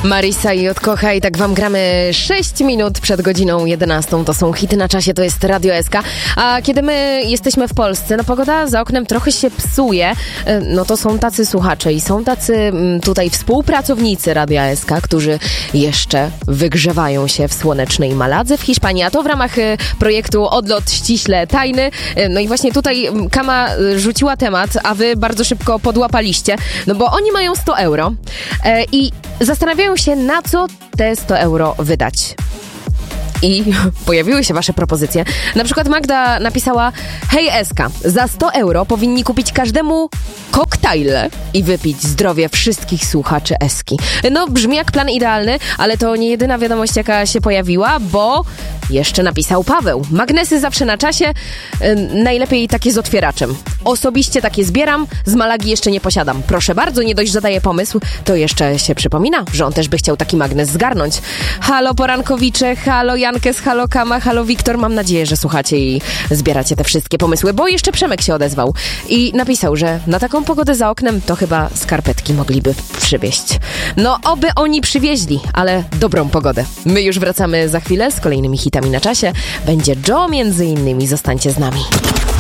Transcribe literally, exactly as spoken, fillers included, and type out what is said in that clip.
Marisa i Odkocha i tak wam gramy sześć minut przed godziną jedenastą. To są hity na czasie, to jest Radio S K. A kiedy my jesteśmy w Polsce, no pogoda za oknem trochę się psuje. No to są tacy słuchacze i są tacy tutaj współpracownicy Radia S K, którzy jeszcze wygrzewają się w słonecznej Maladze w Hiszpanii, a to w ramach projektu Odlot ściśle tajny. No i właśnie tutaj Kama rzuciła temat, a wy bardzo szybko podłapaliście, no bo oni mają sto euro i zastanawiają się, na co te sto euro wydać. I pojawiły się wasze propozycje. Na przykład Magda napisała: hej Eska, za sto euro powinni kupić każdemu koktajle i wypić zdrowie wszystkich słuchaczy Eski. No brzmi jak plan idealny, ale to nie jedyna wiadomość, jaka się pojawiła, bo jeszcze napisał Paweł: magnesy zawsze na czasie, yy, najlepiej takie z otwieraczem. Osobiście takie zbieram, z Malagi jeszcze nie posiadam. Proszę bardzo, nie dość, że daje pomysł, to jeszcze się przypomina, że on też by chciał taki magnes zgarnąć. Halo porankowicze, halo Jankes, halo Kama, halo Wiktor, mam nadzieję, że słuchacie i zbieracie te wszystkie pomysły, bo jeszcze Przemek się odezwał i napisał, że na taką pogodę za oknem to chyba skarpetki mogliby przywieźć. No oby oni przywieźli, ale dobrą pogodę. My już wracamy za chwilę z kolejnymi hitami na czasie. Będzie Joe między innymi, zostańcie z nami.